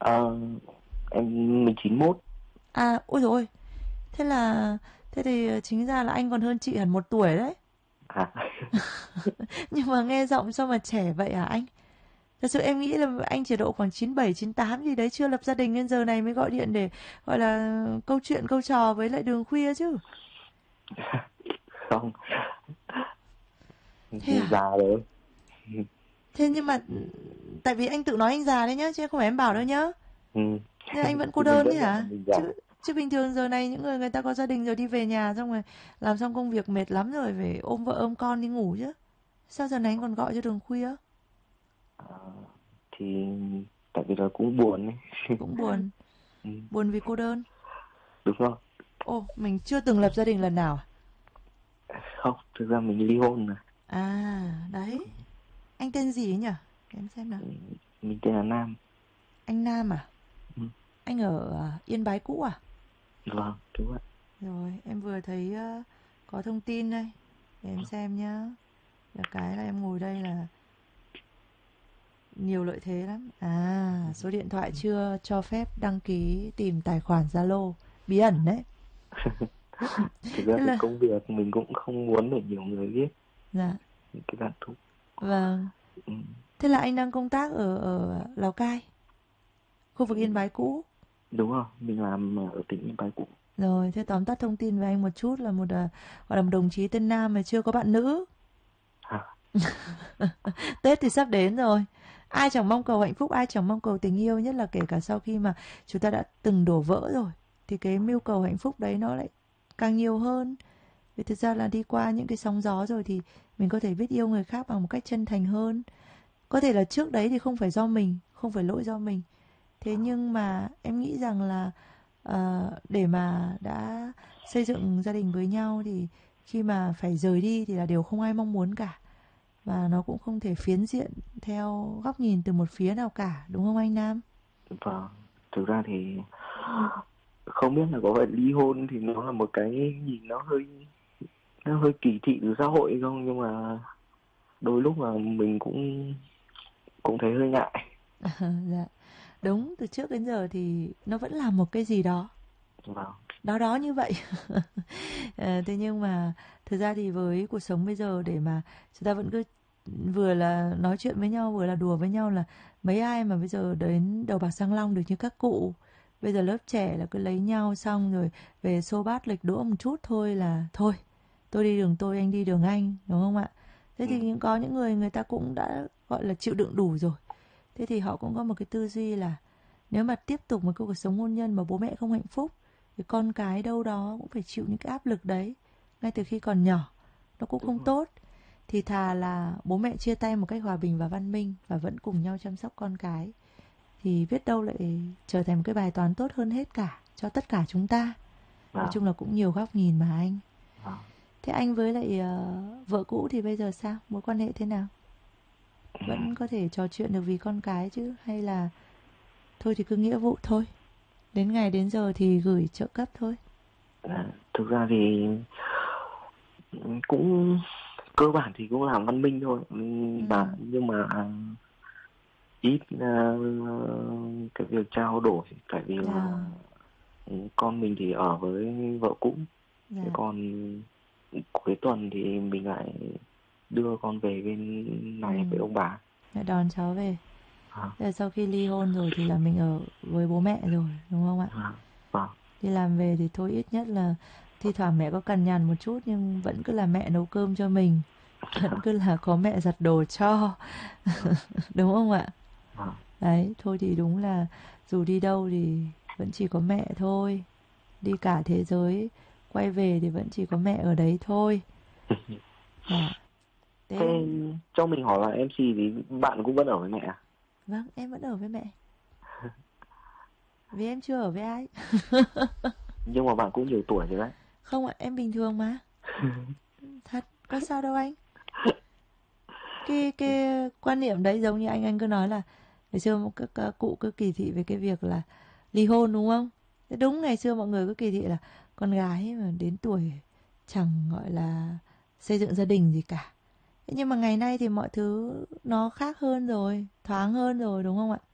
Ờ, em mình 91. À, ôi dồi ôi, thế là thế thì chính ra là anh còn hơn chị hẳn 1 tuổi đấy. À, Nhưng mà nghe giọng sao mà trẻ vậy hả anh? Thật sự em nghĩ là anh chỉ độ khoảng 97, 98 gì đấy, chưa lập gia đình nên giờ này mới gọi điện để gọi là câu chuyện câu trò với lại Đường Khuya chứ. không, Thế mình à? già rồi. Thế nhưng mà tại vì anh tự nói anh già đấy nhá, chứ không phải em bảo đâu nhá. Ừ. Nên anh vẫn cô Thì mình đơn đấy vẫn nhận là hả? mình Chứ già. chứ bình thường giờ này những người người ta có gia đình rồi đi về nhà xong rồi làm xong công việc mệt lắm rồi phải ôm vợ ôm con đi ngủ chứ. Sao giờ này anh còn gọi cho Đường Khuya? Ờ, thì tại vì là cũng buồn ấy. Cũng buồn, Ừ, buồn vì cô đơn. đúng không? Ồ, mình chưa từng lập gia đình lần nào à? Không, thực ra mình ly hôn rồi. À, đấy. Anh tên gì ấy nhỉ? Để em xem nào. Ừ, mình tên là Nam. Anh Nam à? Ừ, Anh ở Yên Bái cũ à? vâng, đúng vậy. Rồi, em vừa thấy có thông tin đây. Để em xem nhá. Được cái là em ngồi đây là nhiều lợi thế lắm. À, số điện thoại chưa cho phép đăng ký tìm tài khoản Zalo. Bí ẩn đấy. Thực ra Thế thì là, công việc mình cũng không muốn để nhiều người biết dạ, những cái đoạn thú. vâng. Ừ, Thế là anh đang công tác ở Lào Cai, khu vực Yên Bái cũ. đúng rồi, mình làm ở tỉnh Yên Bái cũ. Rồi, thế tóm tắt thông tin với anh một chút là gọi là một đồng chí tên Nam mà chưa có bạn nữ. À, Tết thì sắp đến rồi. Ai chẳng mong cầu hạnh phúc, ai chẳng mong cầu tình yêu, nhất là kể cả sau khi mà chúng ta đã từng đổ vỡ rồi thì cái mưu cầu hạnh phúc đấy nó lại càng nhiều hơn. Vì thực ra là đi qua những cái sóng gió rồi thì mình có thể biết yêu người khác bằng một cách chân thành hơn. Có thể là trước đấy thì không phải do mình, không phải lỗi do mình. Thế nhưng mà em nghĩ rằng là để mà đã xây dựng gia đình với nhau thì khi mà phải rời đi thì là điều không ai mong muốn cả, và nó cũng không thể phiến diện theo góc nhìn từ một phía nào cả, đúng không anh Nam? vâng, thực ra thì không biết là có phải ly hôn thì nó là một cái nhìn nó hơi kỳ thị từ xã hội không, nhưng mà đôi lúc là mình cũng cũng thấy hơi ngại. Dạ. Đúng, từ trước đến giờ thì nó vẫn là một cái gì đó Vâng. đó đó như vậy. Thế nhưng mà thực ra thì với cuộc sống bây giờ, để mà chúng ta vẫn cứ vừa là nói chuyện với nhau vừa là đùa với nhau, là mấy ai mà bây giờ đến đầu bạc răng long được như các cụ. Bây giờ lớp trẻ là cứ lấy nhau xong rồi về xô bát lịch đũa một chút thôi là thôi, tôi đi đường tôi, anh đi đường anh, đúng không ạ? Thế Ừ. thì có những người, người ta cũng đã gọi là chịu đựng đủ rồi. Thế thì họ cũng có một cái tư duy là nếu mà tiếp tục một cuộc sống hôn nhân mà bố mẹ không hạnh phúc thì con cái đâu đó cũng phải chịu những cái áp lực đấy ngay từ khi còn nhỏ, nó cũng Đúng không rồi. tốt. Thì thà là bố mẹ chia tay một cách hòa bình và văn minh và vẫn cùng nhau chăm sóc con cái, thì biết đâu lại trở thành một cái bài toán tốt hơn hết cả cho tất cả chúng ta. Nói Vâng. chung là cũng nhiều góc nhìn mà anh. Vâng. Thế anh với lại vợ cũ thì bây giờ sao, mối quan hệ thế nào? Ừ. Vẫn có thể trò chuyện được vì con cái chứ, hay là thôi thì cứ nghĩa vụ thôi, đến ngày đến giờ thì gửi trợ cấp thôi? Thực ra thì cũng cơ bản thì cũng làm văn minh thôi. Ừ. Và nhưng mà ít cái việc trao đổi, tại vì là Dạ. con mình thì ở với vợ cũ. Thế Dạ. còn cuối tuần thì mình lại đưa con về bên Ừ. này với ông bà. Lại đón cháu về. À, Thế là sau khi ly hôn rồi thì là mình ở với bố mẹ rồi, đúng không ạ? à, vâng. Đi làm về thì thôi, ít nhất là thi thoảng mẹ có cằn nhằn một chút nhưng vẫn cứ là mẹ nấu cơm cho mình, vẫn cứ là có mẹ giặt đồ cho. Vâng. Đúng không ạ? Vâng. Đấy, thôi thì đúng là dù đi đâu thì vẫn chỉ có mẹ thôi. Đi cả thế giới quay về thì vẫn chỉ có mẹ ở đấy thôi. Dạ. Thế Thế cho mình hỏi là MC thì bạn cũng vẫn ở với mẹ à? vâng, em vẫn ở với mẹ. Vì em chưa ở với ai. Nhưng mà bạn cũng nhiều tuổi rồi đấy. Không ạ, em bình thường mà. Thật, có sao đâu anh. Cái quan niệm đấy giống như anh cứ nói là ngày xưa các cụ cứ kỳ thị về cái việc là ly hôn, đúng không? Thế đúng, ngày xưa mọi người cứ kỳ thị là con gái mà đến tuổi chẳng gọi là xây dựng gia đình gì cả. Thế nhưng mà ngày nay thì mọi thứ nó khác hơn rồi, thoáng hơn rồi, đúng không ạ?